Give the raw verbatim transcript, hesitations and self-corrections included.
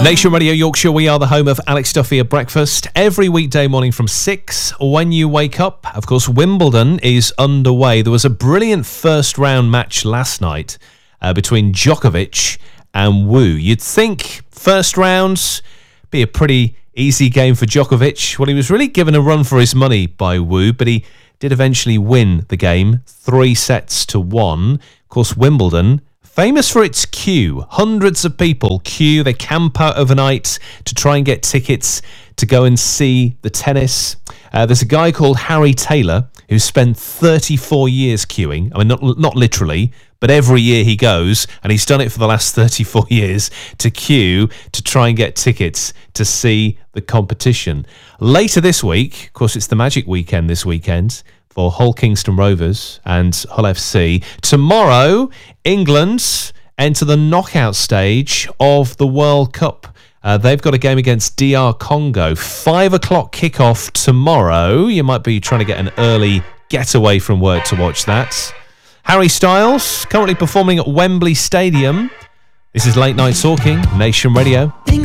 Nation Radio Yorkshire, we are the home of Alex Duffy at breakfast. Every weekday morning from six when you wake up. Of course, Wimbledon is underway. There was a brilliant first round match last night uh, between Djokovic and Wu. You'd think first rounds be a pretty easy game for Djokovic. Well, he was really given a run for his money by Wu, but he did eventually win the game, three sets to one. Of course, Wimbledon, famous for its queue. Hundreds of people queue. They camp out overnight to try and get tickets to go and see the tennis. Uh, there's a guy called Harry Taylor who spent thirty-four years queuing. I mean, not not literally, but every year he goes, and he's done it for the last thirty-four years to queue to try and get tickets to see the competition. Later this week, of course, it's the Magic Weekend this weekend for Hull Kingston Rovers and Hull F C. Tomorrow, England enter the knockout stage of the World Cup. Uh, they've got a game against D R Congo. Five o'clock kickoff tomorrow. You might be trying to get an early getaway from work to watch that. Harry Styles, currently performing at Wembley Stadium. This is Late Night Talking, Nation Radio.